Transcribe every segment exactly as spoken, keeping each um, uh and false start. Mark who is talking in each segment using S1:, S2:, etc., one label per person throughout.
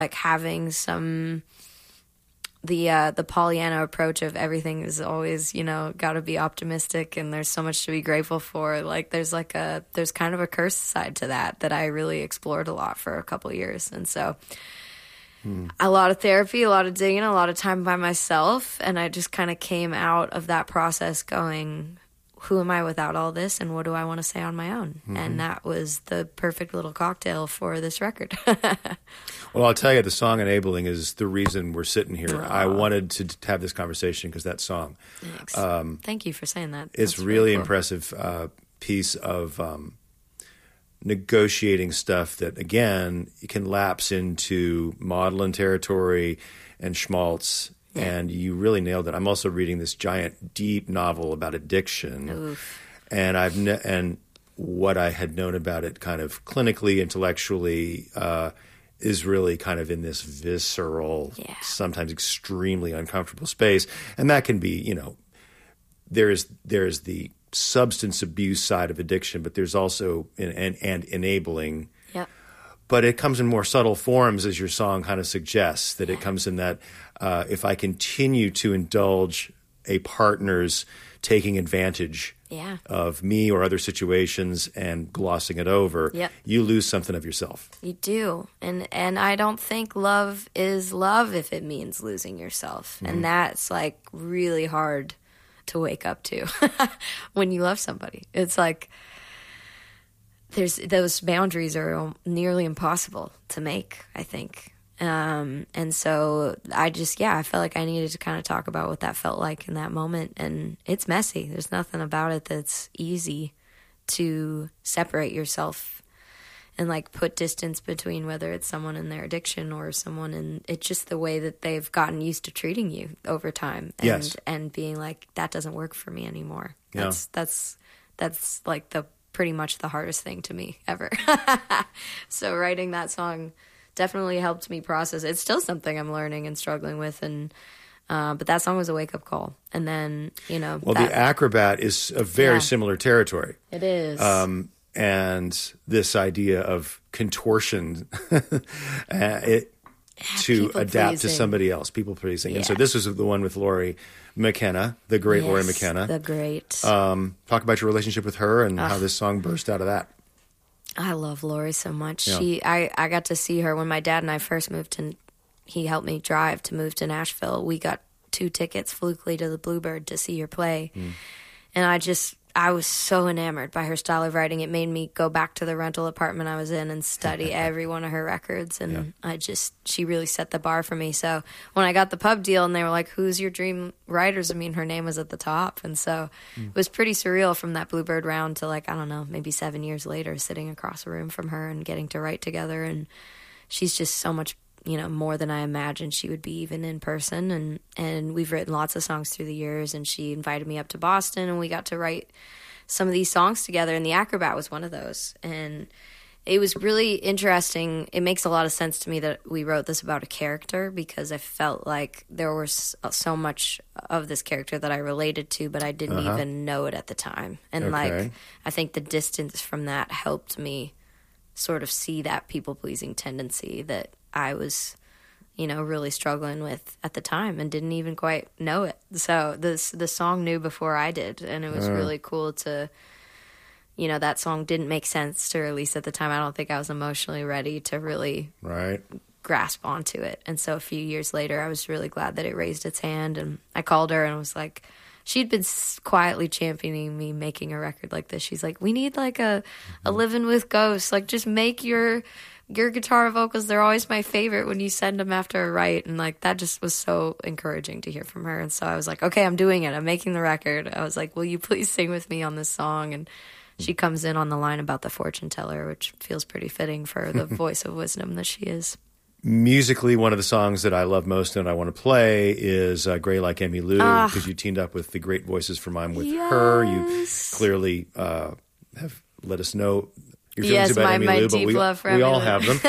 S1: like having some the uh, the Pollyanna approach of everything is always, you know, got to be optimistic and there's so much to be grateful for. Like there's like a there's kind of a curse side to that that I really explored a lot for a couple of years, and so hmm. a lot of therapy, a lot of digging, a lot of time by myself, and I just kind of came out of that process going, who am I without all this, and what do I want to say on my own? Mm-hmm. And that was the perfect little cocktail for this record.
S2: Well, I'll tell you, the song Enabling is the reason we're sitting here. Aww. I wanted to have this conversation because that song.
S1: Thanks. Um, Thank you for saying that.
S2: It's really, really cool. Impressive uh, piece of um, negotiating stuff that, again, can lapse into maudlin territory and schmaltz. Yeah. And you really nailed it. I'm also reading this giant, deep novel about addiction. Oof. And I've ne- and what I had known about it kind of clinically, intellectually, uh, is really kind of in this visceral, yeah. sometimes extremely uncomfortable space. And that can be, you know, there is there is the substance abuse side of addiction, but there's also an, and, and enabling.
S1: Yep.
S2: But it comes in more subtle forms, as your song kind of suggests, that yeah. it comes in that uh, if I continue to indulge a partner's taking advantage
S1: yeah.
S2: of me or other situations and glossing it over,
S1: yep.
S2: you lose something of yourself.
S1: You do. And and I don't think love is love if it means losing yourself. Mm-hmm. And that's like really hard to wake up to when you love somebody. It's like there's those boundaries are nearly impossible to make, I think. Um, and so I just, yeah, I felt like I needed to kind of talk about what that felt like in that moment. And it's messy. There's nothing about it that's easy to separate yourself and like put distance between whether it's someone in their addiction or someone in, it's just the way that they've gotten used to treating you over time. And,
S2: yes.
S1: and being like, that doesn't work for me anymore.
S2: Yeah.
S1: That's, that's, that's like the, pretty much the hardest thing to me ever. So writing that song definitely helped me process. It's still something I'm learning and struggling with, and uh, but that song was a wake up call. And then you know,
S2: well,
S1: that,
S2: the Acrobat is a very
S1: yeah,
S2: similar territory.
S1: It is,
S2: um, and this idea of contortion, uh, it to
S1: people
S2: adapt
S1: pleasing.
S2: to somebody else, people pleasing.
S1: Yeah.
S2: And so this was the one with Lori McKenna, the great
S1: yes,
S2: Lori McKenna,
S1: the great.
S2: Um, talk about your relationship with her and uh, how this song burst out of that.
S1: I love Lori so much.
S2: Yeah.
S1: She, I, I got to see her when my dad and I first moved to. He helped me drive to move to Nashville. We got two tickets flukily to the Bluebird to see her play, mm. and I just, I was so enamored by her style of writing. It made me go back to the rental apartment I was in and study every one of her records, and yeah. I just, she really set the bar for me. So when I got the pub deal, and they were like, "Who's your dream writers?" I mean, her name was at the top, and so mm. it was pretty surreal from that Bluebird round to like I don't know, maybe seven years later, sitting across a room from her and getting to write together. And she's just so much, you know, more than I imagined she would be even in person. And, and we've written lots of songs through the years, and she invited me up to Boston and we got to write some of these songs together, and the Acrobat was one of those. And it was really interesting. It makes a lot of sense to me that we wrote this about a character, because I felt like there was so much of this character that I related to, but I didn't uh-huh. even know it at the time. And okay. like, I think the distance from that helped me sort of see that people-pleasing tendency that I was, you know, really struggling with at the time and didn't even quite know it. So this the song knew before I did, and it was uh. really cool to, you know, that song didn't make sense to release at the time. I don't think I was emotionally ready to really
S2: right.
S1: grasp onto it. And so a few years later, I was really glad that it raised its hand, and I called her and was like, she'd been quietly championing me making a record like this. She's like, we need like a, mm-hmm. a Living with Ghosts. Like, just make your your guitar vocals. They're always my favorite when you send them after a write. And like, that just was so encouraging to hear from her. And so I was like, okay, I'm doing it. I'm making the record. I was like, will you please sing with me on this song? And she comes in on the line about the fortune teller, which feels pretty fitting for the voice of wisdom that she is.
S2: Musically, one of the songs that I love most and I want to play is uh, Gray Like Emmylou, because
S1: ah,
S2: you teamed up with the Great Voices for Mime with
S1: yes.
S2: her. You clearly uh, have let us know your feelings
S1: Yes,
S2: about
S1: my-
S2: Emmy
S1: my
S2: Lou, but
S1: deep
S2: we,
S1: love for
S2: we
S1: Emmy
S2: all
S1: Lou.
S2: have them.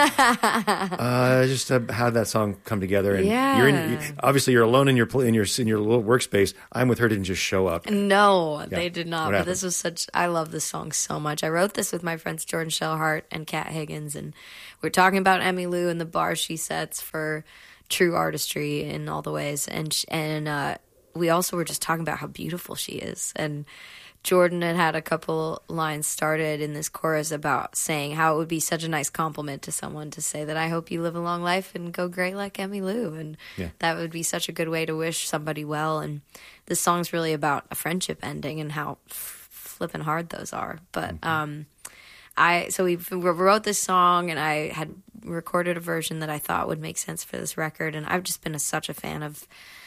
S2: uh, just uh, how that song come together, and
S1: Yeah.
S2: you're in, you, obviously you're alone in your pl- in your in your little workspace. I'm with her didn't just show up.
S1: No, they did not.
S2: What
S1: But
S2: happened?
S1: this was such. I love this song so much. I wrote this with my friends Jordan Shellhart and Kat Higgins, and we're talking about Emmy Lou and the bar she sets for true artistry in all the ways. And sh- and uh, we also were just talking about how beautiful she is. And Jordan had had a couple lines started in this chorus about saying how it would be such a nice compliment to someone to say that I hope you live a long life and go great like Emmy Lou. And
S2: Yeah.
S1: that would be such a good way to wish somebody well. And this song's really about a friendship ending and how f- flippin' hard those are. But um, I so we wrote this song, and I had recorded a version that I thought would make sense for this record. And I've just been a, such a fan of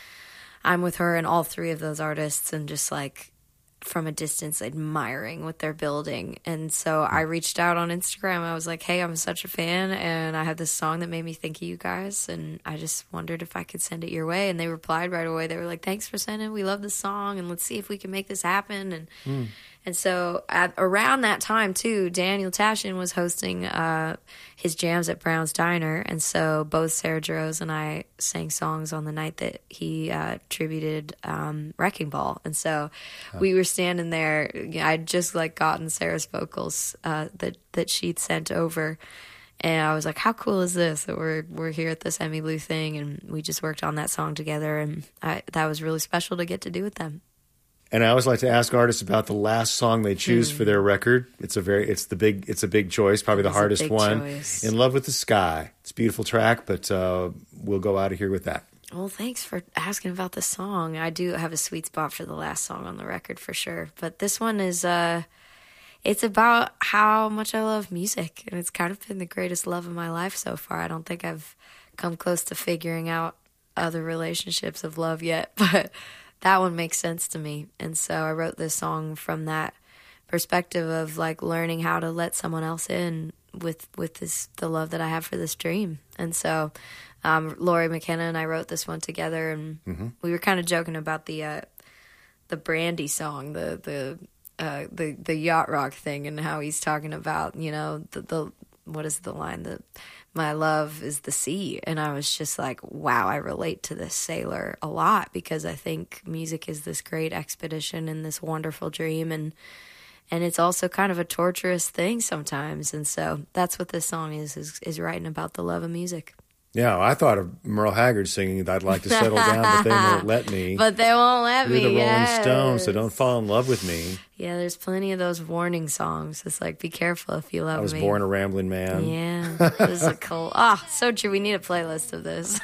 S1: I'm With Her and all three of those artists, and just like from a distance admiring what they're building. And so I reached out on Instagram. I was like, hey, I'm such a fan, and I have this song that made me think of you guys, and I just wondered if I could send it your way. And they replied right away. They were like, thanks for sending. We love this song, and let's see if we can make this happen. And
S2: Mm.
S1: and so at, around that time, too, Daniel Tashin was hosting uh, his jams at Brown's Diner. And so both Sarah Jarosz and I sang songs on the night that he uh, tributed um, Wrecking Ball. And so we were standing there. I'd just like gotten Sarah's vocals uh, that, that she'd sent over. And I was like, how cool is this that we're we're here at this Emmy Lou thing? And we just worked on that song together. And I, that was really special to get to do with them.
S2: And I always like to ask artists about the last song they choose
S1: Hmm.
S2: for their record. It's a very, it's the big, it's a big choice, probably the
S1: It's a
S2: hardest
S1: big
S2: one.
S1: choice.
S2: In Love with the Sky. It's a beautiful track, but uh, we'll go out of here with that.
S1: Well, thanks for asking about the song. I do have a sweet spot for the last song on the record for sure. But this one is, uh, it's about how much I love music. And it's kind of been the greatest love of my life so far. I don't think I've come close to figuring out other relationships of love yet. But that one makes sense to me. And so I wrote this song from that perspective of like learning how to let someone else in with with this the love that I have for this dream. And so um, Laurie McKenna and I wrote this one together, and
S2: Mm-hmm.
S1: we were kind of joking about the uh, the Brandy song, the the uh, the the yacht rock thing, and how he's talking about, you know, the, the what is the line, that my love is the sea. And I was just like, wow, I relate to this sailor a lot, because I think music is this great expedition and this wonderful dream, and and it's also kind of a torturous thing sometimes. And so that's what this song is, is, is writing about the love of music.
S2: Yeah, I thought of Merle Haggard singing that I'd like to settle down, but they won't let me.
S1: But they won't let
S2: You're
S1: me.
S2: the Rolling
S1: yes.
S2: Stones, so don't fall in love with me.
S1: Yeah, there's plenty of those warning songs. It's like, be careful if you love me.
S2: I was born a rambling man.
S1: Yeah, this is a cool. Ah, oh, so true. We need a playlist of this.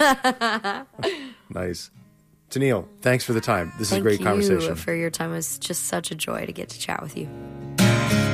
S2: Nice. Tennille, thanks for the time. This is
S1: Thank
S2: a great
S1: you
S2: conversation.
S1: for your time. It was just such a joy to get to chat with you.